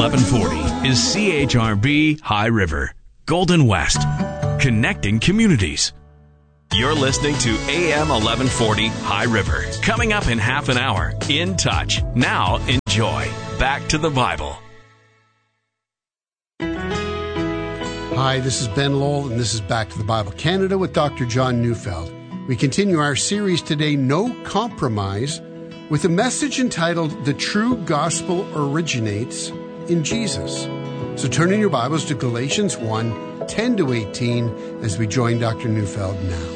1140 is CHRB High River, Golden West, connecting communities. You're listening to AM 1140 High River. Coming up in half an hour, In Touch. Now enjoy. Back to the Bible. Hi, this is Ben Lowell, and this is Back to the Bible Canada with Dr. John Neufeld. We continue our series today, No Compromise, with a message entitled, The True Gospel Originates in Jesus. So turn in your Bibles to Galatians 1, 10 to 18, as we join Dr. Neufeld now.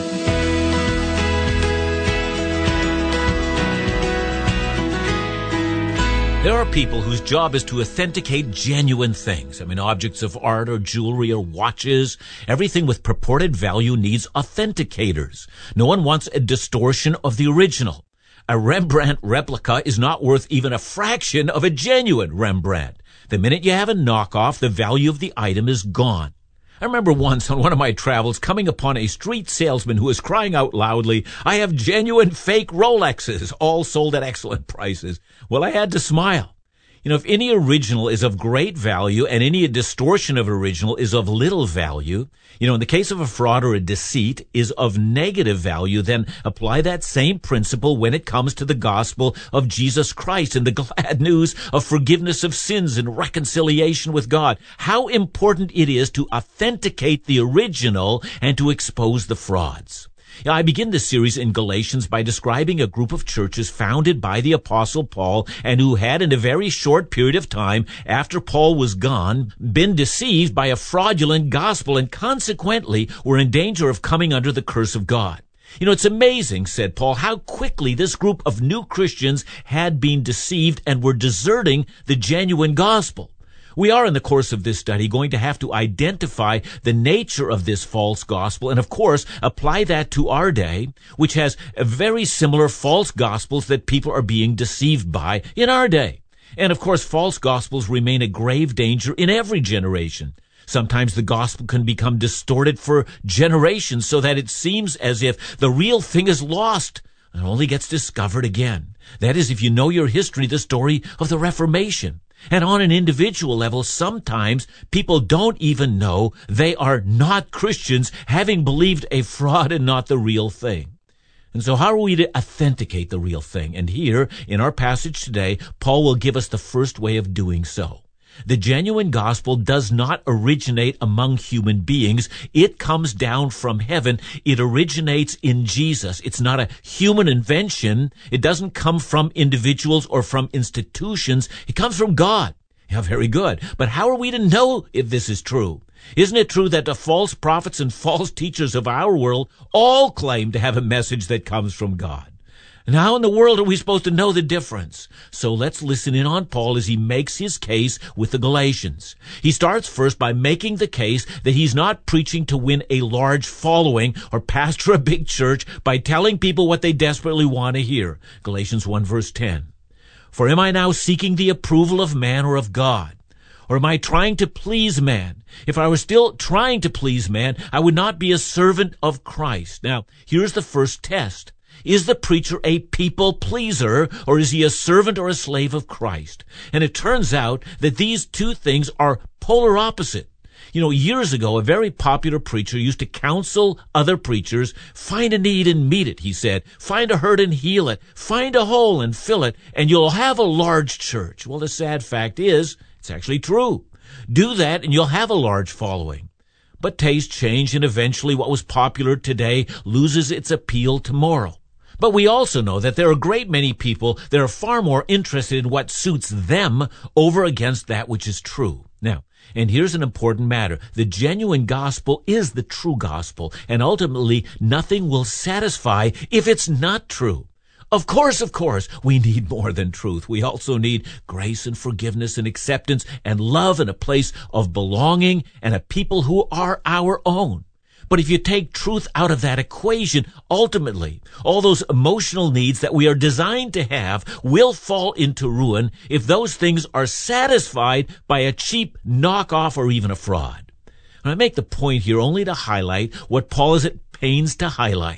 There are people whose job is to authenticate genuine things. Objects of art or jewelry or watches. Everything with purported value needs authenticators. No one wants a distortion of the original. A Rembrandt replica is not worth even a fraction of a genuine Rembrandt. The minute you have a knockoff, the value of the item is gone. I remember once on one of my travels coming upon a street salesman who was crying out loudly, "I have genuine fake Rolexes, all sold at excellent prices." Well, I had to smile. If any original is of great value and any distortion of original is of little value, in the case of a fraud or a deceit is of negative value, then apply that same principle when it comes to the gospel of Jesus Christ and the glad news of forgiveness of sins and reconciliation with God. How important it is to authenticate the original and to expose the frauds. I begin this series in Galatians by describing a group of churches founded by the Apostle Paul and who had, in a very short period of time after Paul was gone, been deceived by a fraudulent gospel and consequently were in danger of coming under the curse of God. It's amazing, said Paul, how quickly this group of new Christians had been deceived and were deserting the genuine gospel. We are, in the course of this study, going to have to identify the nature of this false gospel and, of course, apply that to our day, which has very similar false gospels that people are being deceived by in our day. And, of course, false gospels remain a grave danger in every generation. Sometimes the gospel can become distorted for generations so that it seems as if the real thing is lost and only gets discovered again. That is, if you know your history, the story of the Reformation. And on an individual level, sometimes people don't even know they are not Christians, having believed a fraud and not the real thing. And so how are we to authenticate the real thing? And here, in our passage today, Paul will give us the first way of doing so. The genuine gospel does not originate among human beings. It comes down from heaven. It originates in Jesus. It's not a human invention. It doesn't come from individuals or from institutions. It comes from God. Yeah, very good. But how are we to know if this is true? Isn't it true that the false prophets and false teachers of our world all claim to have a message that comes from God? And how in the world are we supposed to know the difference? So let's listen in on Paul as he makes his case with the Galatians. He starts first by making the case that he's not preaching to win a large following or pastor a big church by telling people what they desperately want to hear. Galatians 1 verse 10. For am I now seeking the approval of man or of God? Or am I trying to please man? If I were still trying to please man, I would not be a servant of Christ. Now, here's the first test. Is the preacher a people pleaser, or is he a servant or a slave of Christ? And it turns out that these two things are polar opposite. Years ago, a very popular preacher used to counsel other preachers, find a need and meet it, he said. Find a hurt and heal it. Find a hole and fill it, and you'll have a large church. Well, the sad fact is, it's actually true. Do that, and you'll have a large following. But tastes change, and eventually what was popular today loses its appeal tomorrow. But we also know that there are a great many people that are far more interested in what suits them over against that which is true. Now, and here's an important matter. The genuine gospel is the true gospel, and ultimately nothing will satisfy if it's not true. Of course, we need more than truth. We also need grace and forgiveness and acceptance and love and a place of belonging and a people who are our own. But if you take truth out of that equation, ultimately, all those emotional needs that we are designed to have will fall into ruin if those things are satisfied by a cheap knockoff or even a fraud. And I make the point here only to highlight what Paul is at pains to highlight.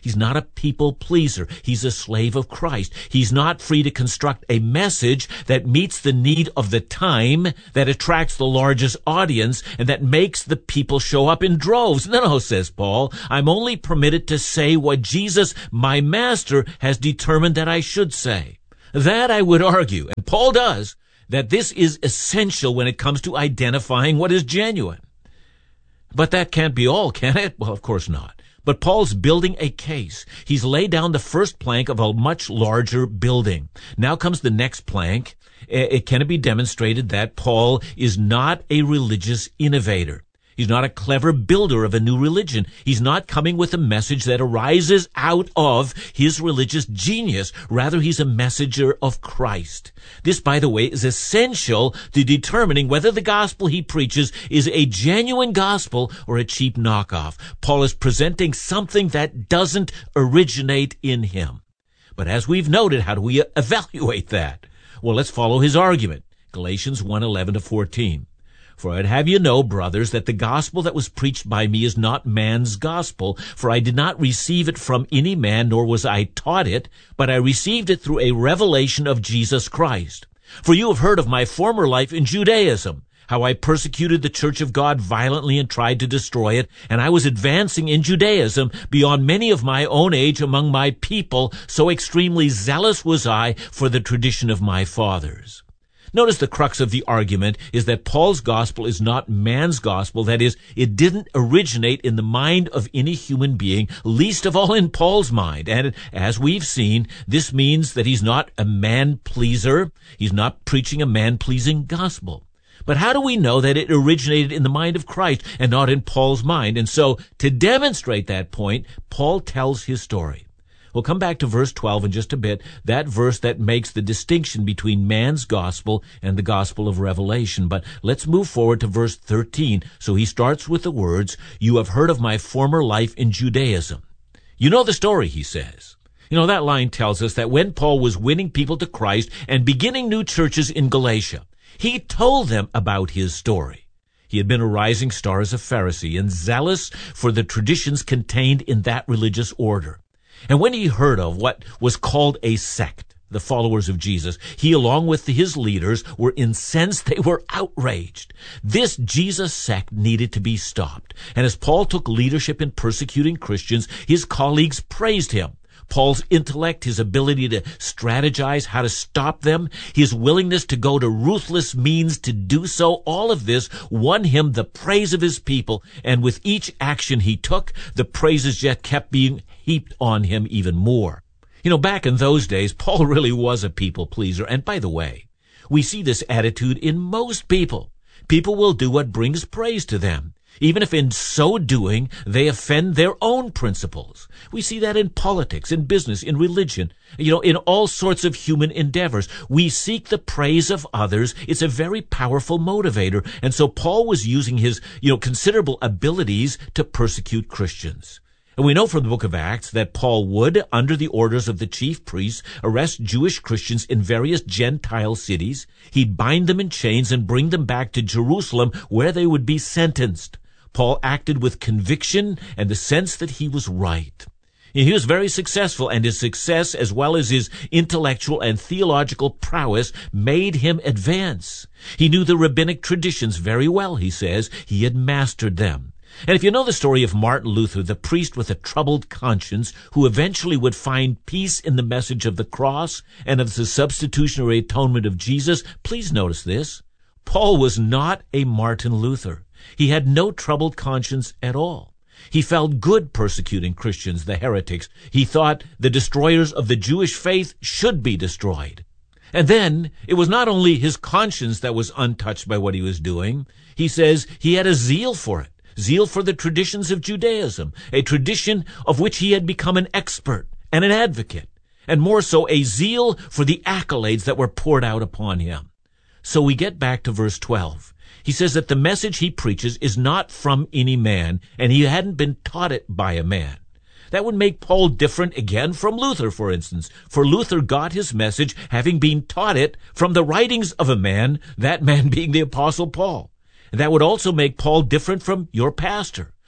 He's not a people pleaser. He's a slave of Christ. He's not free to construct a message that meets the need of the time, that attracts the largest audience, and that makes the people show up in droves. No, says Paul. I'm only permitted to say what Jesus, my master, has determined that I should say. That I would argue, and Paul does, that this is essential when it comes to identifying what is genuine. But that can't be all, can it? Well, of course not. But Paul's building a case. He's laid down the first plank of a much larger building. Now comes the next plank. Can it be demonstrated that Paul is not a religious innovator? He's not a clever builder of a new religion. He's not coming with a message that arises out of his religious genius. Rather, he's a messenger of Christ. This, by the way, is essential to determining whether the gospel he preaches is a genuine gospel or a cheap knockoff. Paul is presenting something that doesn't originate in him. But as we've noted, how do we evaluate that? Well, let's follow his argument. Galatians 1:11-14. For I'd have you know, brothers, that the gospel that was preached by me is not man's gospel, for I did not receive it from any man, nor was I taught it, but I received it through a revelation of Jesus Christ. For you have heard of my former life in Judaism, how I persecuted the church of God violently and tried to destroy it, and I was advancing in Judaism beyond many of my own age among my people, so extremely zealous was I for the tradition of my fathers. Notice the crux of the argument is that Paul's gospel is not man's gospel. That is, it didn't originate in the mind of any human being, least of all in Paul's mind. And as we've seen, this means that he's not a man-pleaser. He's not preaching a man-pleasing gospel. But how do we know that it originated in the mind of Christ and not in Paul's mind? And so, to demonstrate that point, Paul tells his story. We'll come back to verse 12 in just a bit, that verse that makes the distinction between man's gospel and the gospel of Revelation. But let's move forward to verse 13. So he starts with the words, you have heard of my former life in Judaism. You know the story, he says. You know, that line tells us that when Paul was winning people to Christ and beginning new churches in Galatia, he told them about his story. He had been a rising star as a Pharisee and zealous for the traditions contained in that religious order. And when he heard of what was called a sect, the followers of Jesus, he, along with his leaders, were incensed. They were outraged. This Jesus sect needed to be stopped. And as Paul took leadership in persecuting Christians, his colleagues praised him. Paul's intellect, his ability to strategize how to stop them, his willingness to go to ruthless means to do so, all of this won him the praise of his people. And with each action he took, the praises yet kept being heaped on him even more. You know, back in those days, Paul really was a people pleaser. And by the way, we see this attitude in most people. People will do what brings praise to them, even if in so doing they offend their own principles. We see that in politics, in business, in religion, in all sorts of human endeavors. We seek the praise of others. It's a very powerful motivator. And so Paul was using his, considerable abilities to persecute Christians. And we know from the book of Acts that Paul would, under the orders of the chief priests, arrest Jewish Christians in various Gentile cities. He'd bind them in chains and bring them back to Jerusalem, where they would be sentenced. Paul acted with conviction and the sense that he was right. He was very successful, and his success, as well as his intellectual and theological prowess, made him advance. He knew the rabbinic traditions very well, he says. He had mastered them. And if you know the story of Martin Luther, the priest with a troubled conscience, who eventually would find peace in the message of the cross and of the substitutionary atonement of Jesus, please notice this. Paul was not a Martin Luther. He had no troubled conscience at all. He felt good persecuting Christians, the heretics. He thought the destroyers of the Jewish faith should be destroyed. And then, it was not only his conscience that was untouched by what he was doing. He says he had a zeal for it. Zeal for the traditions of Judaism, a tradition of which he had become an expert and an advocate, and more so a zeal for the accolades that were poured out upon him. So we get back to verse 12. He says that the message he preaches is not from any man, and he hadn't been taught it by a man. That would make Paul different again from Luther, for instance. For Luther got his message having been taught it from the writings of a man, that man being the Apostle Paul. And that would also make Paul different from your pastor.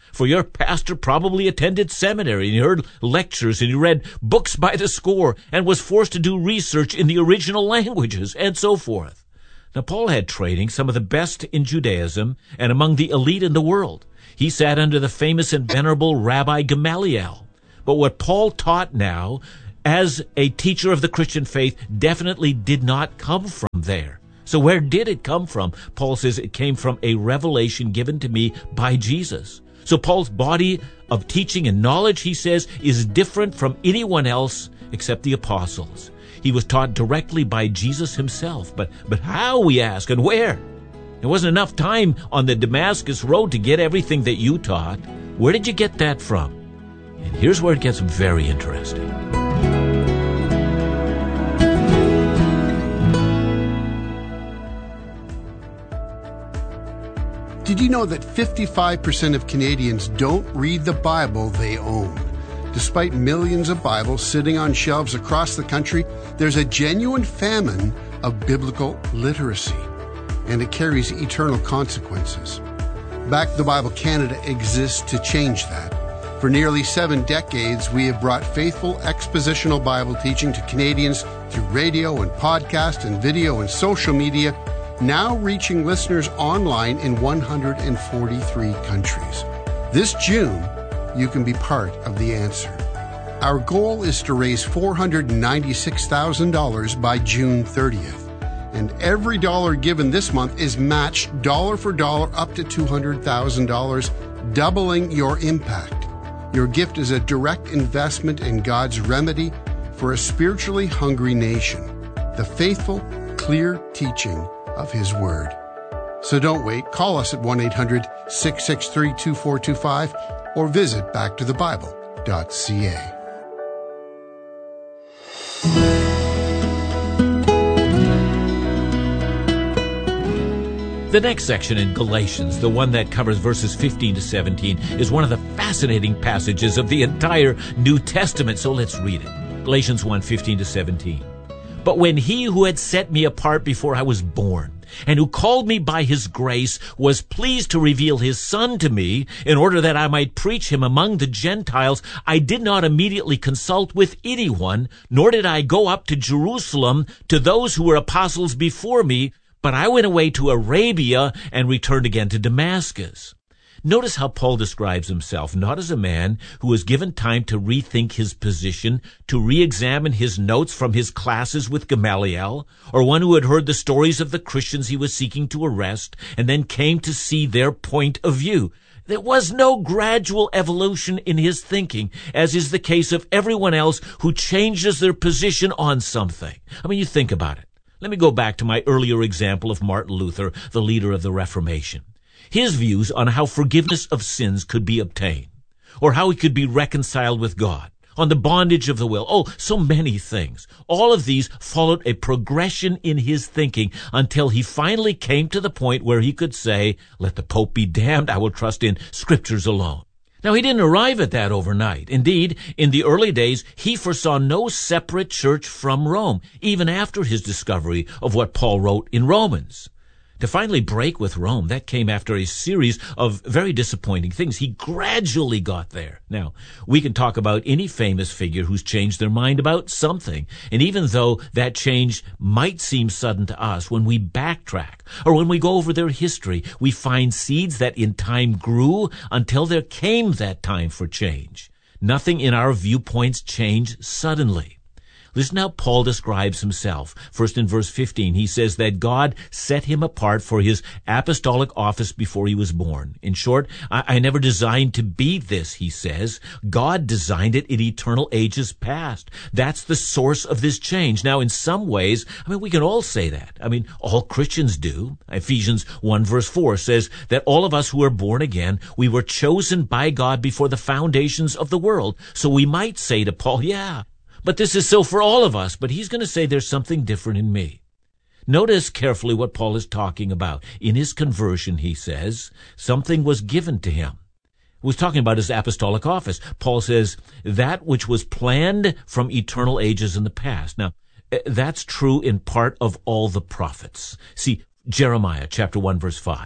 For your pastor probably attended seminary and he heard lectures and he read books by the score and was forced to do research in the original languages and so forth. Now, Paul had training, some of the best in Judaism and among the elite in the world. He sat under the famous and venerable Rabbi Gamaliel. But what Paul taught now as a teacher of the Christian faith definitely did not come from there. So where did it come from? Paul says it came from a revelation given to me by Jesus. So Paul's body of teaching and knowledge, he says, is different from anyone else except the apostles. He was taught directly by Jesus himself. But how, we ask, and where? There wasn't enough time on the Damascus road to get everything that you taught. Where did you get that from? And here's where it gets very interesting. Did you know that 55% of Canadians don't read the Bible they own? Despite millions of Bibles sitting on shelves across the country, there's a genuine famine of biblical literacy, and it carries eternal consequences. Back to the Bible Canada exists to change that. For nearly 7 decades, we have brought faithful expositional Bible teaching to Canadians through radio and podcast and video and social media, now reaching listeners online in 143 countries. This June, you can be part of the answer. Our goal is to raise $496,000 by June 30th. And every dollar given this month is matched dollar for dollar up to $200,000, doubling your impact. Your gift is a direct investment in God's remedy for a spiritually hungry nation, the faithful, clear teaching of His Word. So don't wait. Call us at 1-800-663-2425 or visit backtothebible.ca. The next section in Galatians, the one that covers verses 15 to 17, is one of the fascinating passages of the entire New Testament. So let's read it. Galatians 1, 15 to 17. But when he who had set me apart before I was born, and who called me by his grace, was pleased to reveal his Son to me, in order that I might preach him among the Gentiles, I did not immediately consult with anyone, nor did I go up to Jerusalem to those who were apostles before me, but I went away to Arabia and returned again to Damascus. Notice how Paul describes himself, not as a man who was given time to rethink his position, to re-examine his notes from his classes with Gamaliel, or one who had heard the stories of the Christians he was seeking to arrest, and then came to see their point of view. There was no gradual evolution in his thinking, as is the case of everyone else who changes their position on something. I mean, you think about it. Let me go back to my earlier example of Martin Luther, the leader of the Reformation. His views on how forgiveness of sins could be obtained, or how he could be reconciled with God, on the bondage of the will. Oh, so many things. All of these followed a progression in his thinking until he finally came to the point where he could say, "Let the Pope be damned, I will trust in Scriptures alone." Now, he didn't arrive at that overnight. Indeed, in the early days, he foresaw no separate church from Rome, even after his discovery of what Paul wrote in Romans. To finally break with Rome, that came after a series of very disappointing things. He gradually got there. Now, we can talk about any famous figure who's changed their mind about something. And even though that change might seem sudden to us, when we backtrack or when we go over their history, we find seeds that in time grew until there came that time for change. Nothing in our viewpoints changed suddenly. Listen how Paul describes himself. First in verse 15, he says that God set him apart for his apostolic office before he was born. In short, I never designed to be this, he says. God designed it in eternal ages past. That's the source of this change. Now, in some ways, we can all say that. All Christians do. Ephesians 1 verse 4 says that all of us who are born again, we were chosen by God before the foundations of the world. So we might say to Paul, yeah, but this is so for all of us. But he's going to say there's something different in me. Notice carefully what Paul is talking about. In his conversion, he says, something was given to him. He was talking about his apostolic office. Paul says, that which was planned from eternal ages in the past. Now, that's true in part of all the prophets. See, Jeremiah chapter 1 verse 5.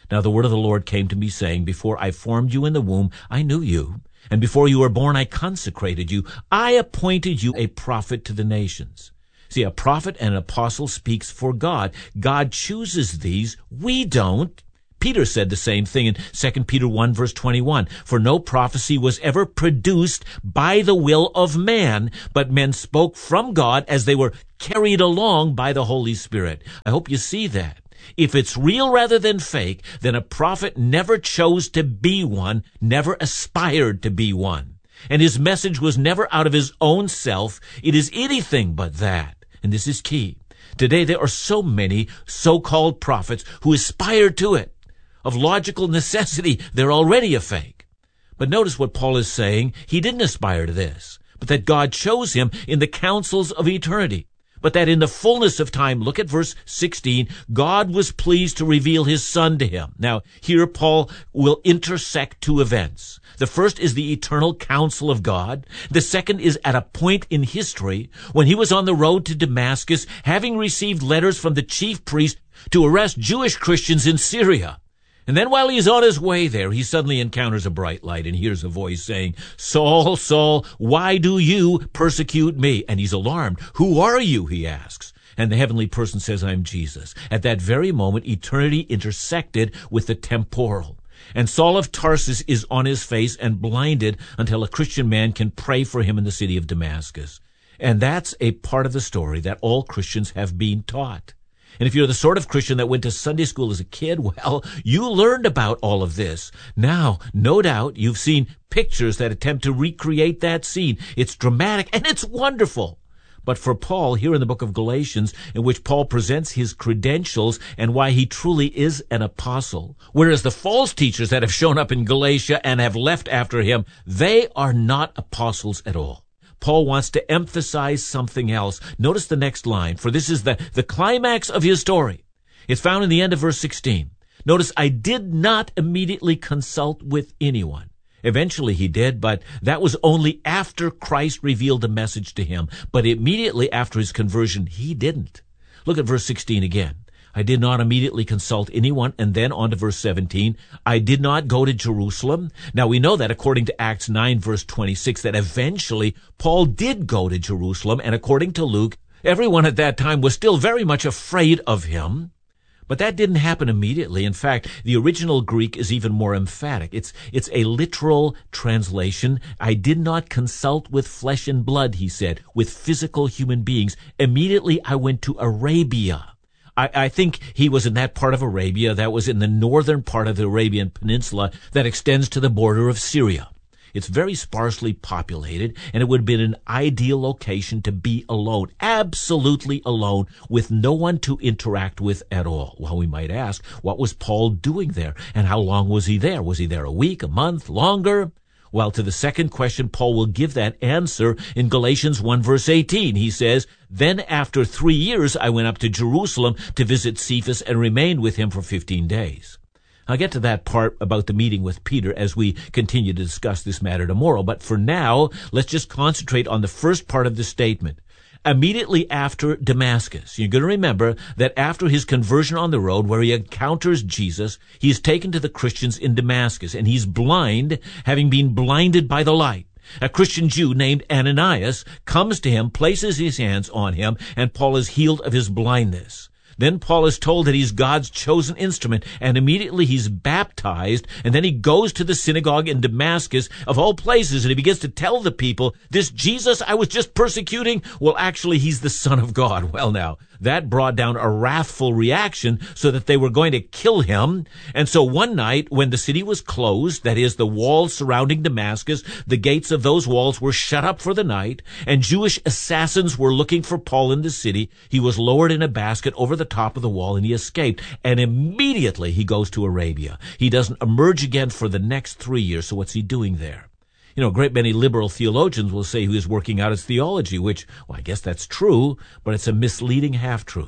Now the word of the Lord came to me, saying, Before I formed you in the womb, I knew you, and before you were born, I consecrated you. I appointed you a prophet to the nations. See, a prophet and an apostle speaks for God. God chooses these. We don't. Peter said the same thing in 2 Peter 1, verse 21. For no prophecy was ever produced by the will of man, but men spoke from God as they were carried along by the Holy Spirit. I hope you see that. If it's real rather than fake, then a prophet never chose to be one, never aspired to be one. And his message was never out of his own self. It is anything but that. And this is key. Today there are so many so-called prophets who aspire to it. Of logical necessity, they're already a fake. But notice what Paul is saying. He didn't aspire to this, but that God chose him in the councils of eternity. But that in the fullness of time, look at verse 16, God was pleased to reveal his Son to him. Now, here Paul will intersect two events. The first is the eternal counsel of God. The second is at a point in history when he was on the road to Damascus, having received letters from the chief priest to arrest Jewish Christians in Syria. And then while he's on his way there, he suddenly encounters a bright light and hears a voice saying, Saul, Saul, why do you persecute me? And he's alarmed. Who are you? He asks. And the heavenly person says, I'm Jesus. At that very moment, eternity intersected with the temporal. And Saul of Tarsus is on his face and blinded until a Christian man can pray for him in the city of Damascus. And that's a part of the story that all Christians have been taught. And if you're the sort of Christian that went to Sunday school as a kid, well, you learned about all of this. Now, no doubt, you've seen pictures that attempt to recreate that scene. It's dramatic and it's wonderful. But for Paul, here in the book of Galatians, in which Paul presents his credentials and why he truly is an apostle, whereas the false teachers that have shown up in Galatia and have left after him, they are not apostles at all. Paul wants to emphasize something else. Notice the next line, for this is the climax of his story. It's found in the end of verse 16. Notice, I did not immediately consult with anyone. Eventually he did, but that was only after Christ revealed a message to him. But immediately after his conversion, he didn't. Look at verse 16 again. I did not immediately consult anyone. And then on to verse 17, I did not go to Jerusalem. Now we know that according to Acts 9 verse 26, that eventually Paul did go to Jerusalem. And according to Luke, everyone at that time was still very much afraid of him. But that didn't happen immediately. In fact, the original Greek is even more emphatic. It's a literal translation. I did not consult with flesh and blood, he said, with physical human beings. Immediately I went to Arabia. I think he was in that part of Arabia that was in the northern part of the Arabian Peninsula that extends to the border of Syria. It's very sparsely populated, and it would have been an ideal location to be alone, absolutely alone, with no one to interact with at all. Well, we might ask, what was Paul doing there, and how long was he there? Was he there a week, a month, longer? Well, to the second question, Paul will give that answer in Galatians 1 verse 18. He says, Then after 3 years I went up to Jerusalem to visit Cephas and remained with him for 15 days. I'll get to that part about the meeting with Peter as we continue to discuss this matter tomorrow. But for now, let's just concentrate on the first part of the statement. Immediately after Damascus, you're going to remember that after his conversion on the road where he encounters Jesus, he is taken to the Christians in Damascus, and he's blind, having been blinded by the light. A Christian Jew named Ananias comes to him, places his hands on him, and Paul is healed of his blindness. Then Paul is told that he's God's chosen instrument, and immediately he's baptized, and then he goes to the synagogue in Damascus, of all places, and he begins to tell the people, this Jesus I was just persecuting, well, actually, he's the Son of God. Well, now, that brought down a wrathful reaction so that they were going to kill him. And so one night, when the city was closed, that is, the walls surrounding Damascus, the gates of those walls were shut up for the night, and Jewish assassins were looking for Paul in the city, he was lowered in a basket over the top of the wall, and he escaped. And immediately he goes to Arabia. He doesn't emerge again for the next 3 years. So what's he doing there? You know, a great many liberal theologians will say he was working out his theology, which, well, I guess that's true, but it's a misleading half-truth.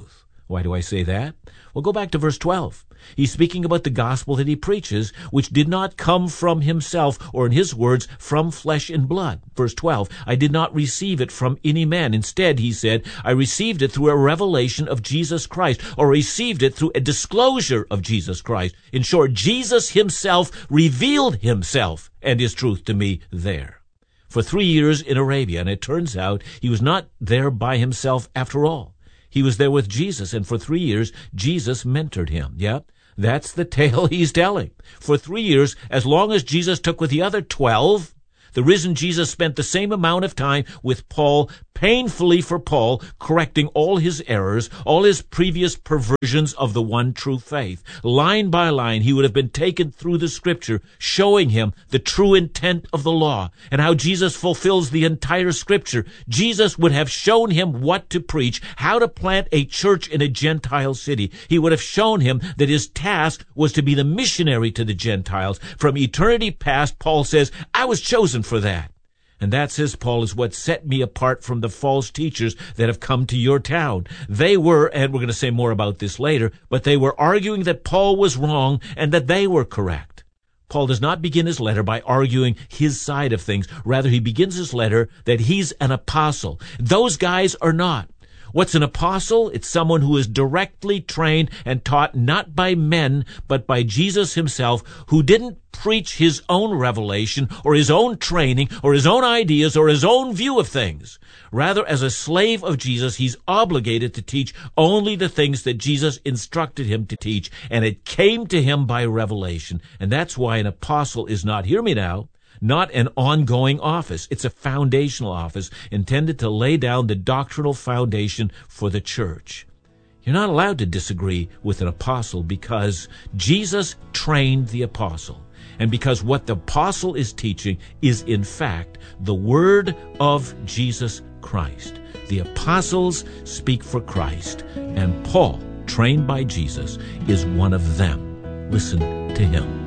Why do I say that? Well, go back to verse 12. He's speaking about the gospel that he preaches, which did not come from himself, or in his words, from flesh and blood. Verse 12, I did not receive it from any man. Instead, he said, I received it through a revelation of Jesus Christ, or received it through a disclosure of Jesus Christ. In short, Jesus himself revealed himself and his truth to me there. For 3 years in Arabia, and it turns out he was not there by himself after all. He was there with Jesus, and for 3 years, Jesus mentored him. Yep, that's the tale he's telling. For 3 years, as long as Jesus took with the other 12, the risen Jesus spent the same amount of time with Paul, painfully for Paul, correcting all his errors, all his previous perversions of the one true faith. Line by line, he would have been taken through the Scripture, showing him the true intent of the law and how Jesus fulfills the entire Scripture. Jesus would have shown him what to preach, how to plant a church in a Gentile city. He would have shown him that his task was to be the missionary to the Gentiles. From eternity past, Paul says, I was chosen for that. And that, says Paul, is what set me apart from the false teachers that have come to your town. They were, and we're going to say more about this later, but they were arguing that Paul was wrong and that they were correct. Paul does not begin his letter by arguing his side of things. Rather, he begins his letter that he's an apostle. Those guys are not. What's an apostle? It's someone who is directly trained and taught not by men, but by Jesus himself, who didn't preach his own revelation or his own training or his own ideas or his own view of things. Rather, as a slave of Jesus, he's obligated to teach only the things that Jesus instructed him to teach, and it came to him by revelation. And that's why an apostle is not, hear me now, not an ongoing office. It's a foundational office intended to lay down the doctrinal foundation for the church. You're not allowed to disagree with an apostle because Jesus trained the apostle, and because what the apostle is teaching is in fact the word of Jesus Christ. The apostles speak for Christ, and Paul, trained by Jesus, is one of them. Listen to him.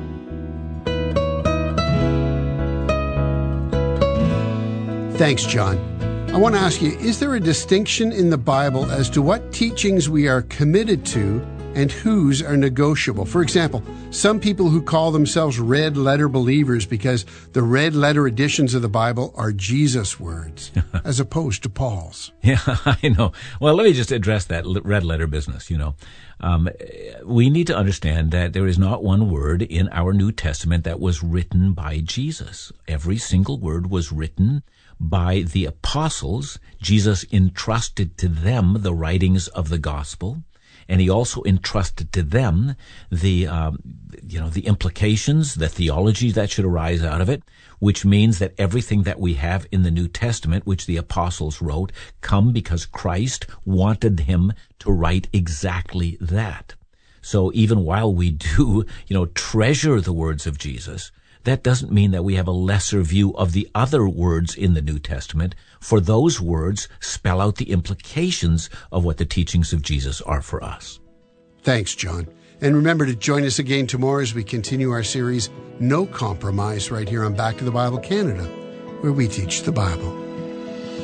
Thanks, John. I want to ask you, is there a distinction in the Bible as to what teachings we are committed to and whose are negotiable? For example, some people who call themselves red letter believers because the red letter editions of the Bible are Jesus' words as opposed to Paul's. Yeah, I know. Well, let me just address that red letter business, We need to understand that there is not one word in our New Testament that was written by Jesus. Every single word was written by the apostles. Jesus entrusted to them the writings of the gospel, and he also entrusted to them the implications, the theology that should arise out of it, which means that everything that we have in the New Testament, which the apostles wrote, come because Christ wanted him to write exactly that. So even while we do, treasure the words of Jesus, that doesn't mean that we have a lesser view of the other words in the New Testament, for those words spell out the implications of what the teachings of Jesus are for us. Thanks, John. And remember to join us again tomorrow as we continue our series, No Compromise, right here on Back to the Bible Canada, where we teach the Bible.